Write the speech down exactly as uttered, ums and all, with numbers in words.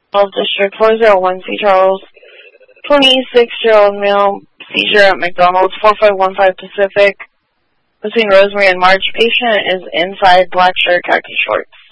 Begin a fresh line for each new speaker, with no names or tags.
Health District four oh one C. Charles. twenty-six-year-old male seizure at McDonald's, four five one five Pacific. Between Rosemary and March. Patient is inside black shirt, khaki shorts.